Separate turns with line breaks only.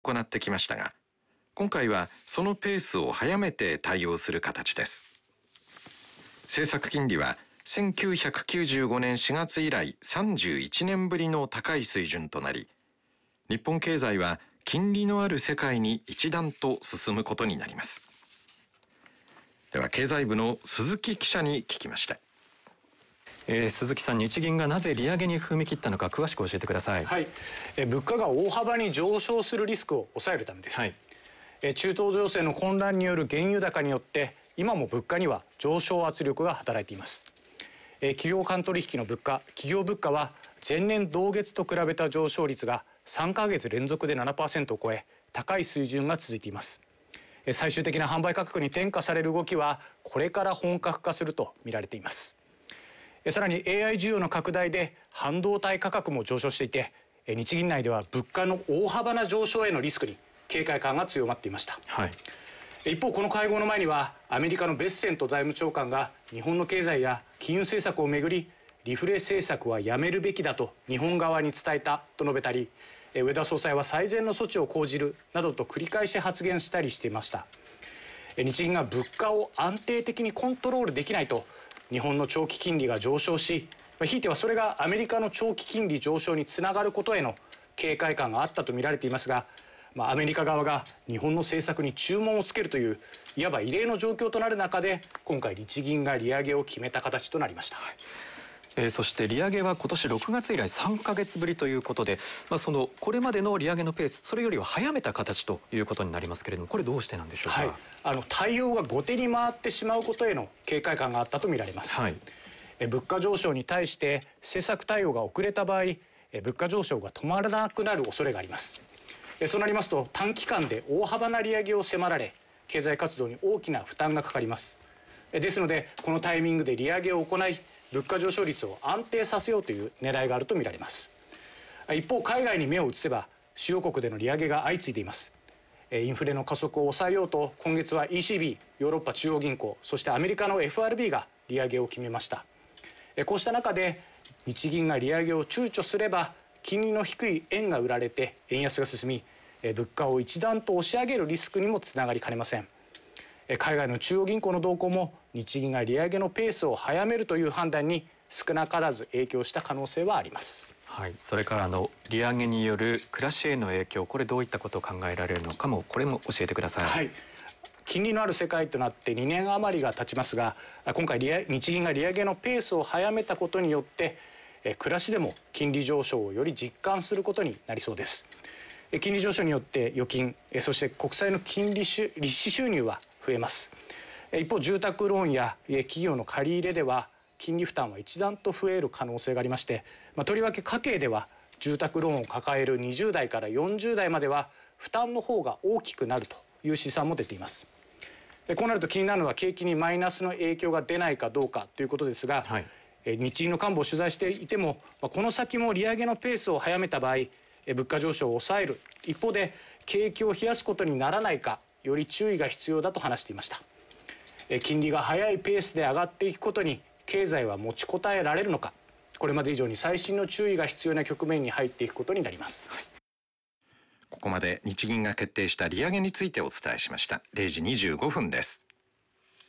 行ってきましたが、今回はそのペースを早めて対応する形です。政策金利は1995年4月以来31年ぶりの高い水準となり、日本経済は金利のある世界に一段と進むことになります。では経済部の鈴木記者に聞きました。
鈴木さん、日銀がなぜ利上げに踏み切ったのか詳しく教えてください。
はい、物価が大幅に上昇するリスクを抑えるためです。はい、中東情勢の混乱による原油高によって今も物価には上昇圧力が働いています。企業間取引の物価、企業物価は前年同月と比べた上昇率が3ヶ月連続で 7% を超え、高い水準が続いています。最終的な販売価格に転嫁される動きはこれから本格化すると見られています。さらに AI 需要の拡大で半導体価格も上昇していて、日銀内では物価の大幅な上昇へのリスクに警戒感が強まっていました。はい、一方、この会合の前にはアメリカのベッセント財務長官が日本の経済や金融政策をめぐり、リフレ政策はやめるべきだと日本側に伝えたと述べたり、植田総裁は最善の措置を講じるなどと繰り返し発言したりしていました。日銀が物価を安定的にコントロールできないと日本の長期金利が上昇し、ひいてはそれがアメリカの長期金利上昇につながることへの警戒感があったと見られていますが、アメリカ側が日本の政策に注文をつけるといういわば異例の状況となる中で、今回日銀が利上げを決めた形となりました。
そして利上げは今年6月以来3ヶ月ぶりということで、これまでの利上げのペース、それよりは早めた形ということになりますけれども、これどうしてなんでしょうか。
はい、対応が後手に回ってしまうことへの警戒感があったと見られます。はい、物価上昇に対して政策対応が遅れた場合、物価上昇が止まらなくなる恐れがあります。そうなりますと短期間で大幅な利上げを迫られ、経済活動に大きな負担がかかります。ですのでこのタイミングで利上げを行い、物価上昇率を安定させようという狙いがあると見られます。一方、海外に目を移せば主要国での利上げが相次いでいます。インフレの加速を抑えようと今月は ECB、ヨーロッパ中央銀行、そしてアメリカの FRB が利上げを決めました。こうした中で日銀が利上げを躊躇すれば金利の低い円が売られて円安が進み、物価を一段と押し上げるリスクにもつながりかねません。海外の中央銀行の動向も日銀が利上げのペースを早めるという判断に少なからず影響した可能性はあります。
はい、それから利上げによる暮らしへの影響、これどういったことを考えられるのかも、これも教えてください。
はい、金利のある世界となって2年余りが経ちますが、今回日銀が利上げのペースを早めたことによって暮らしでも金利上昇をより実感することになりそうです。金利上昇によって預金、そして国債の金利利子収入は増えます。一方、住宅ローンや企業の借り入れでは金利負担は一段と増える可能性がありまして、とりわけ家計では住宅ローンを抱える20代から40代までは負担の方が大きくなるという試算も出ています。こうなると気になるのは景気にマイナスの影響が出ないかどうかということですが、はい、日銀の幹部を取材していても、この先も利上げのペースを早めた場合、物価上昇を抑える一方で景気を冷やすことにならないか、より注意が必要だと話していました。金利が速いペースで上がっていくことに経済は持ちこたえられるのか、これまで以上に細心の注意が必要な局面に入っていくことになります。はい、
ここまで日銀が決定した利上げについてお伝えしました。0時25分です。